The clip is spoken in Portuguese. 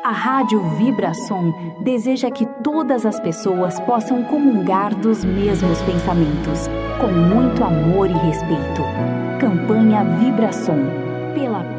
A Rádio Vibração deseja que todas as pessoas possam comungar dos mesmos pensamentos, com muito amor e respeito. Campanha Vibração, pela